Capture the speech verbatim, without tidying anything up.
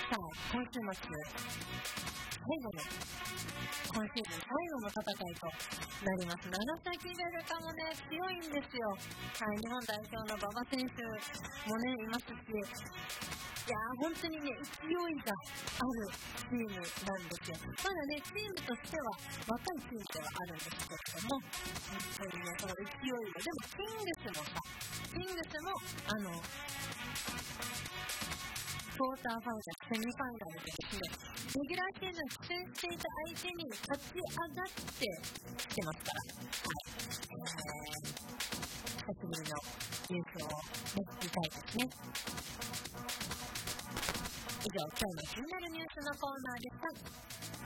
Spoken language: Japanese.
さあ、今週末、最後の、今シーズン最後の戦いとなります。長崎ベルカもね、強いんですよ。はい、日本代表の馬場選手もね、いますし、いやー、本当にね、勢いがあるチームなんですよ。まだね、チームとしては若いチームではあるんですけれども、本当にね、その勢いが、でもキングスもさ、キングスも、あの、クォーターファイナル、セミファイナルでですね、レギュラーシーズン苦戦していた相手に勝ち上がってきてますから、はい、えー、久しぶりの優勝を目指したいですね。以上、今日の気になるニュースのコーナーでした。